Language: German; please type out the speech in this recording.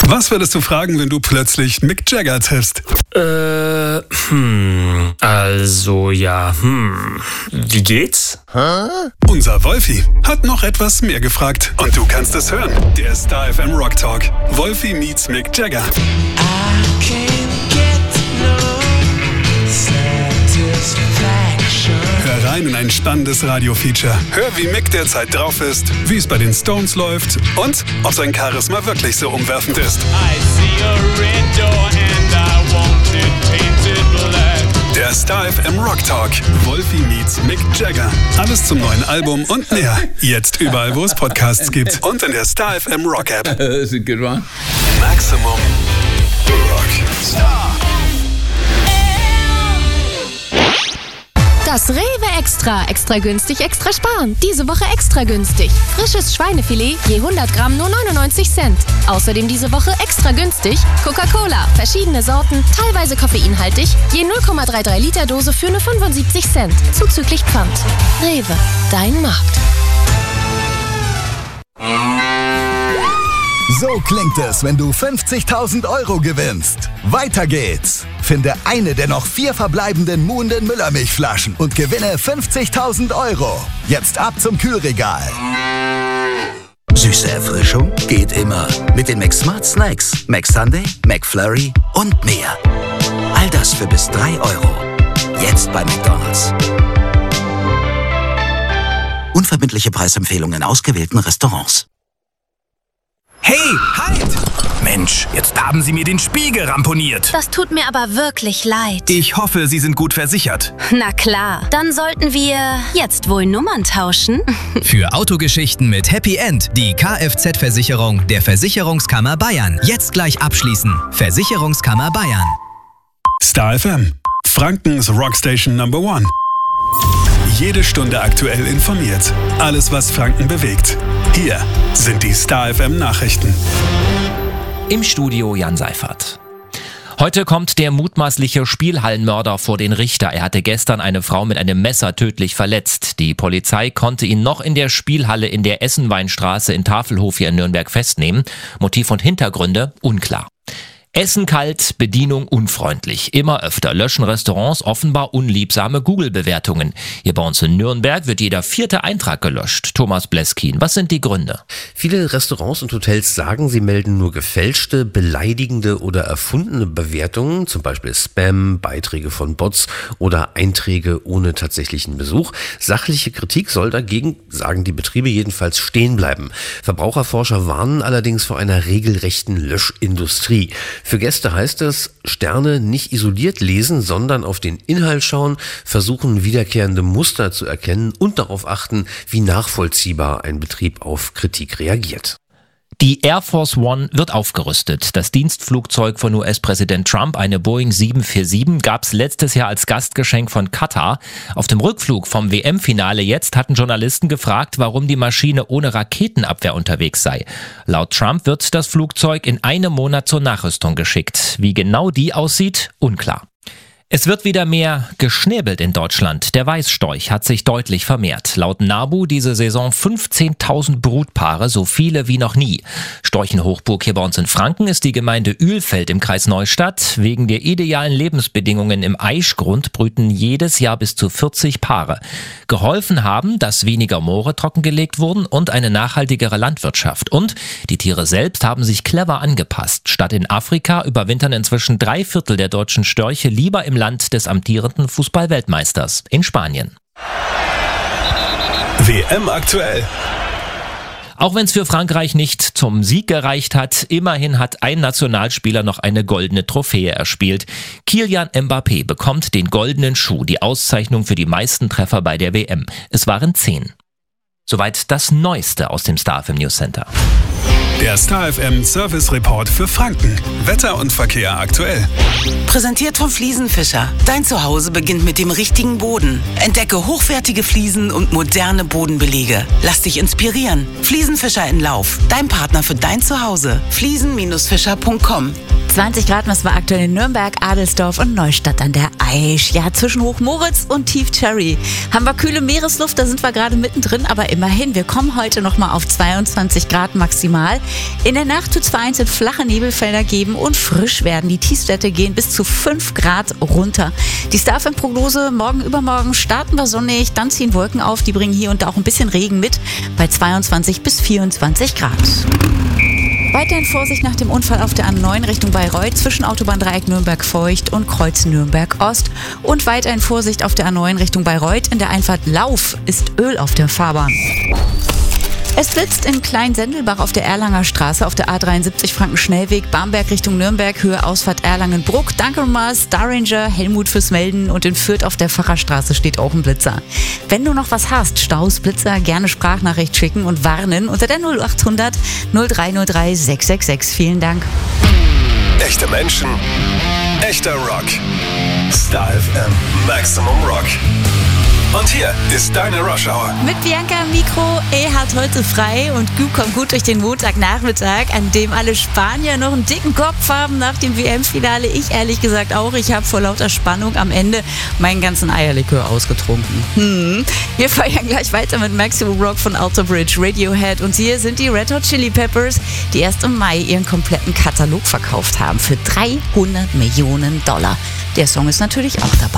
Was würdest du fragen, wenn du plötzlich Mick Jagger triffst? Wie geht's? Unser Wolfi hat noch etwas mehr gefragt. Und du kannst es hören. Der Star FM Rock Talk. Wolfi meets Mick Jagger. Hör rein in ein spannendes Radio-Feature. Hör, wie Mick derzeit drauf ist, wie es bei den Stones läuft und ob sein Charisma wirklich so umwerfend ist. Der Star FM Rock Talk. Wolfi meets Mick Jagger. Alles zum neuen Album und mehr. Jetzt überall, wo es Podcasts gibt. Und in der Star FM Rock App. That's a good one. Maximum Rock. Star. Das Rewe Extra. Extra günstig, extra sparen. Diese Woche extra günstig. Frisches Schweinefilet je 100 Gramm nur 99 Cent. Außerdem diese Woche extra günstig Coca-Cola. Verschiedene Sorten, teilweise koffeinhaltig. Je 0,33 Liter Dose für nur 75 Cent. Zuzüglich Pfand. Rewe, dein Markt. So klingt es, wenn du 50.000 € gewinnst. Weiter geht's. Finde eine der noch 4 verbleibenden muhenden Müllermilchflaschen und gewinne 50.000 €. Jetzt ab zum Kühlregal. Süße Erfrischung geht immer. Mit den McSmart Snacks, McSunday, McFlurry und mehr. All das für bis 3 €. Jetzt bei McDonald's. Unverbindliche Preisempfehlungen in ausgewählten Restaurants. Hey, halt! Mensch, jetzt haben Sie mir den Spiegel ramponiert. Das tut mir aber wirklich leid. Ich hoffe, Sie sind gut versichert. Na klar, dann sollten wir jetzt wohl Nummern tauschen. Für Autogeschichten mit Happy End die Kfz-Versicherung der Versicherungskammer Bayern. Jetzt gleich abschließen. Versicherungskammer Bayern. Star FM. Frankens Rockstation Number 1. Jede Stunde aktuell informiert. Alles, was Franken bewegt. Hier sind die Star FM Nachrichten. Im Studio Jan Seifert. Heute kommt der mutmaßliche Spielhallenmörder vor den Richter. Er hatte gestern eine Frau mit einem Messer tödlich verletzt. Die Polizei konnte ihn noch in der Spielhalle in der Essenweinstraße in Tafelhof hier in Nürnberg festnehmen. Motiv und Hintergründe unklar. Essen kalt, Bedienung unfreundlich. Immer öfter löschen Restaurants offenbar unliebsame Google-Bewertungen. Hier bei uns in Nürnberg wird jeder 4. Eintrag gelöscht. Thomas Bleskin, was sind die Gründe? Viele Restaurants und Hotels sagen, sie melden nur gefälschte, beleidigende oder erfundene Bewertungen, zum Beispiel Spam, Beiträge von Bots oder Einträge ohne tatsächlichen Besuch. Sachliche Kritik soll dagegen, sagen die Betriebe jedenfalls, stehen bleiben. Verbraucherforscher warnen allerdings vor einer regelrechten Löschindustrie. Für Gäste heißt es, Sterne nicht isoliert lesen, sondern auf den Inhalt schauen, versuchen wiederkehrende Muster zu erkennen und darauf achten, wie nachvollziehbar ein Betrieb auf Kritik reagiert. Die Air Force One wird aufgerüstet. Das Dienstflugzeug von US-Präsident Trump, eine Boeing 747, gab es letztes Jahr als Gastgeschenk von Katar. Auf dem Rückflug vom WM-Finale jetzt hatten Journalisten gefragt, warum die Maschine ohne Raketenabwehr unterwegs sei. Laut Trump wird das Flugzeug in einem Monat zur Nachrüstung geschickt. Wie genau die aussieht, unklar. Es wird wieder mehr geschnäbelt in Deutschland. Der Weißstorch hat sich deutlich vermehrt. Laut NABU diese Saison 15.000 Brutpaare, so viele wie noch nie. Storchenhochburg hier bei uns in Franken ist die Gemeinde Oehlfeld im Kreis Neustadt. Wegen der idealen Lebensbedingungen im Aischgrund brüten jedes Jahr bis zu 40 Paare. Geholfen haben, dass weniger Moore trockengelegt wurden und eine nachhaltigere Landwirtschaft. Und die Tiere selbst haben sich clever angepasst. Statt in Afrika überwintern inzwischen 3/4 der deutschen Störche lieber im Land des amtierenden Fußball-Weltmeisters in Spanien. WM aktuell. Auch wenn es für Frankreich nicht zum Sieg gereicht hat, immerhin hat ein Nationalspieler noch eine goldene Trophäe erspielt. Kylian Mbappé bekommt den goldenen Schuh, die Auszeichnung für die meisten Treffer bei der WM. Es waren 10. Soweit das Neueste aus dem Star FM News Center. Der Star FM Service Report für Franken. Wetter und Verkehr aktuell. Präsentiert von Fliesenfischer. Dein Zuhause beginnt mit dem richtigen Boden. Entdecke hochwertige Fliesen und moderne Bodenbelege. Lass dich inspirieren. Fliesenfischer in Lauf. Dein Partner für dein Zuhause. Fliesen-fischer.com. 20 Grad messen wir aktuell in Nürnberg, Adelsdorf und Neustadt an der Aisch. Ja, zwischen Hochmoritz und Tief Cherry haben wir kühle Meeresluft, da sind wir gerade mittendrin, aber immerhin, wir kommen heute nochmal auf 22 Grad maximal. In der Nacht wird es vereinzelt flache Nebelfelder geben und frisch werden. Die Tiefstwerte gehen bis zu 5 Grad runter. Die Star-FM-Prognose, morgen übermorgen starten wir sonnig, dann ziehen Wolken auf, die bringen hier und da auch ein bisschen Regen mit, bei 22 bis 24 Grad. Weiterhin Vorsicht nach dem Unfall auf der A9 Richtung Bayreuth zwischen Autobahndreieck Nürnberg-Feucht und Kreuz Nürnberg-Ost. Und weiterhin Vorsicht auf der A9 Richtung Bayreuth. In der Einfahrt Lauf ist Öl auf der Fahrbahn. Es blitzt in Kleinsendelbach auf der Erlanger Straße, auf der A73 Frankenschnellweg, Bamberg Richtung Nürnberg, Höhe Ausfahrt Erlangen-Bruck. Danke nochmal, Star Ranger, Helmut fürs Melden, und in Fürth auf der Pfarrerstraße steht auch ein Blitzer. Wenn du noch was hast, Staus, Blitzer, gerne Sprachnachricht schicken und warnen unter der 0800 0303 666. Vielen Dank. Echte Menschen, echter Rock. Star FM Maximum Rock. Und hier ist deine Rush Hour. Mit Bianca am Mikro. Hat heute frei und kommt gut durch den Montagnachmittag, an dem alle Spanier noch einen dicken Kopf haben nach dem WM-Finale. Ich ehrlich gesagt auch. Ich habe vor lauter Spannung am Ende meinen ganzen Eierlikör ausgetrunken. Wir feiern gleich weiter mit Maximum Rock von Alter Bridge, Radiohead. Und hier sind die Red Hot Chili Peppers, die erst im Mai ihren kompletten Katalog verkauft haben für $300 Millionen. Der Song ist natürlich auch dabei.